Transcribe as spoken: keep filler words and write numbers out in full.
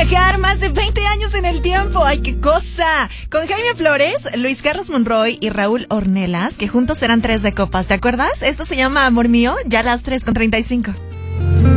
Viajar más de veinte años en el tiempo. ¡Ay, qué cosa! Con Jaime Flores, Luis Carlos Monroy y Raúl Ornelas, que juntos serán tres de copas. ¿Te acuerdas? Esto se llama Amor Mío, ya a las tres con treinta y cinco.